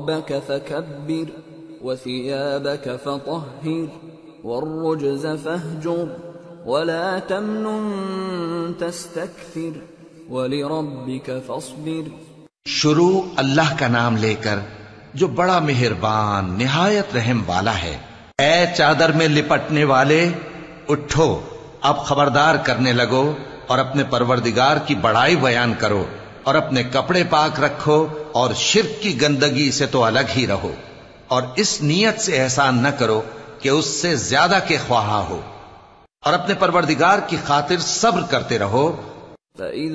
रब्बक फकब्बिर वसियाबक फतह्हिर वर्रुज्ज़ फहजुर वला तमनुन तस्तक्थिर वलिरब्बिक फस्बिर। शुरू अल्लाह का नाम लेकर जो बड़ा मेहरबान निहायत रहम वाला है। ऐ चादर में लिपटने वाले, उठो, अब खबरदार करने लगो और अपने परवरदिगार की बड़ाई बयान करो और अपने कपड़े पाक रखो और शिर्क की गंदगी से तो अलग ही रहो और इस नीयत से एहसान न करो कि उससे ज्यादा के ख्वाहा हो और अपने परवरदिगार की खातिर सब्र करते रहो।